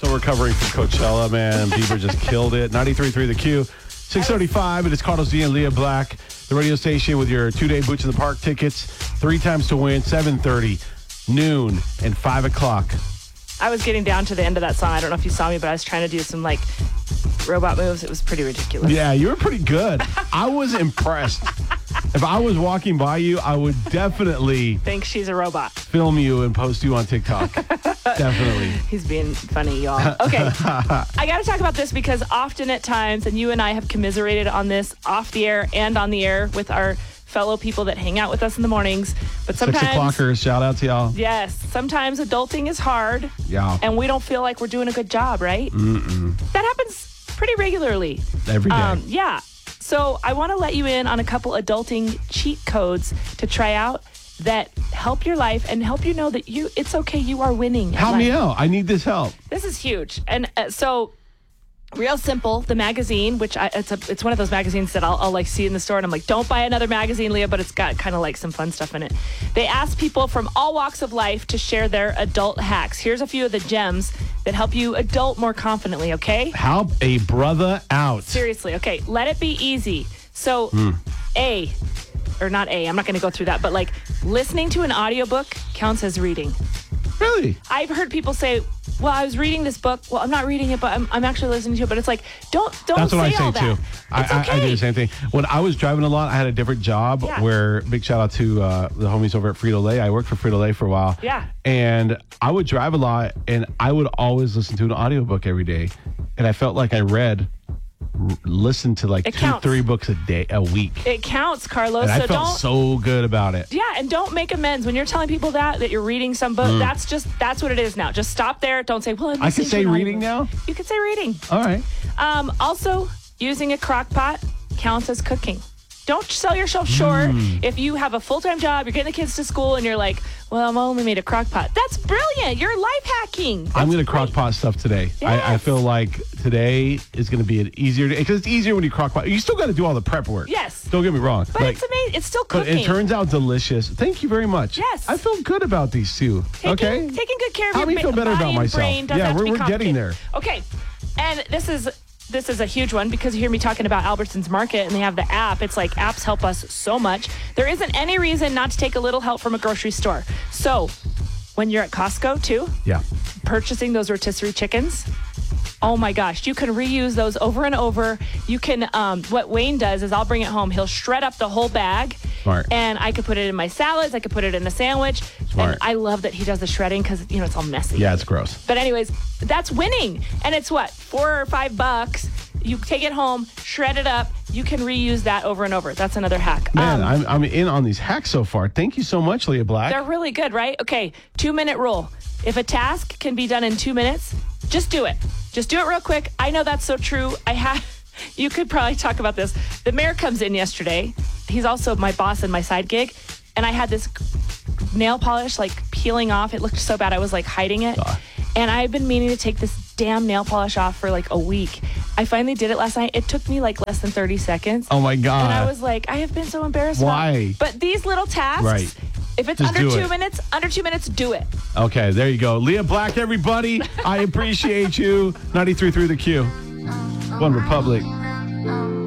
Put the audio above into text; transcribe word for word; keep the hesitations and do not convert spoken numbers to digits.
Still recovering from Coachella, man. Bieber just killed it. ninety-three point three The Q. six thirty-five. It is Carlos D and Leah Black. The radio station with your two-day Boots in the Park tickets. Three times to win. seven thirty, noon, and five o'clock. I was getting down to the end of that song. I don't know if you saw me, but I was trying to do some, like, robot moves. It was pretty ridiculous. Yeah, you were pretty good. I was impressed. If I was walking by you, I would definitely think she's a robot. Film you and post you on TikTok. Definitely. He's being funny, y'all. Okay. I got to talk about this because often at times, and you and I have commiserated on this off the air and on the air with our fellow people that hang out with us in the mornings. But sometimes... Six o'clockers, shout out to y'all. Yes. Sometimes adulting is hard. Yeah. And we don't feel like we're doing a good job, right? Mm-mm. That happens pretty regularly. Every day. Um, yeah. So I want to let you in on a couple adulting cheat codes to try out that help your life and help you know that you it's okay, you are winning. Help me out. I need this help. This is huge. And uh, so Real Simple, the magazine, which I, it's a, it's one of those magazines that I'll, I'll like see in the store and I'm like, don't buy another magazine, Leah, but it's got kind of like some fun stuff in it. They ask people from all walks of life to share their adult hacks. Here's a few of the gems that help you adult more confidently, okay? Help a brother out. Seriously, okay. Let it be easy. So, mm. A, or not A, I'm not going to go through that, but like listening to an audiobook counts as reading. Really? I've heard people say, well, I was reading this book. Well, I'm not reading it, but I'm, I'm actually listening to it. But it's like, don't don't That's say what I say all that. too. I, It's okay. I, I do the same thing. When I was driving a lot, I had a different job Yeah. where, big shout out to uh, the homies over at Frito-Lay. I worked for Frito-Lay for a while. Yeah. And I would drive a lot, and I would always listen to an audiobook every day. And I felt like I read, r- listened to like It two, counts. three books a day, a week. It counts, Carlos. And I so felt don't. so good about it. Yeah, and don't make amends when you're telling people that that you're reading some book. That's just that's what it is now. Just stop there. Don't say, "Well, I'm I can listening to say an reading audiobook." now? You can say reading. All right. Um, also, using a crock pot counts as cooking. Don't sell yourself short. If you have a full-time job, you're getting the kids to school, and you're like, well, I'm only made a crock pot. That's brilliant. You're life hacking. That's I'm going to great. crock pot stuff today. I, I Yes. feel like today is going to be an easier day because it's easier when you crock pot. You still got to do all the prep work. Yes. Don't get me wrong. But Like, it's amazing. It's still but cooking. it turns out delicious. Thank you very much. Yes. I feel good about these two. Taking, okay. taking good care of Help your me feel ba- better body about and myself. brain. Doesn't Yeah, have to we're, be we're getting there. complicated. Okay, and this is this is a huge one because you hear me talking about Albertsons Market and they have the app. It's like apps help us so much. There isn't any reason not to take a little help from a grocery store. So when you're at Costco too, Yeah. purchasing those rotisserie chickens. Oh my gosh, you can reuse those over and over. You can, um, what Wayne does is I'll bring it home. He'll shred up the whole bag. Smart. And I could put it in my salads. I could put it in a sandwich. Smart. And I love that he does the shredding because, you know, it's all messy. Yeah, it's gross. But anyways, that's winning. And it's what, four or five bucks. You take it home, shred it up. You can reuse that over and over. That's another hack. Man, Um, I'm, I'm in on these hacks so far. Thank you so much, Leah Black. They're really good, right? Okay, two minute rule. If a task can be done in two minutes, just do it. Just do it real quick. I know that's so true. I have, you could probably talk about this. The mayor comes in yesterday. He's also my boss and my side gig. And I had this nail polish like peeling off. It looked so bad. I was like hiding it. Uh. And I've been meaning to take this damn nail polish off for like a week. I finally did it last night. It took me like less than thirty seconds. Oh my God. And I was like, I have been so embarrassed. Why? About, but these little tasks, Right. if it's Just under do two it. minutes, under two minutes, do it. Okay, there you go. Leah Black, everybody. I appreciate you. ninety-three point three The Q. One Republic.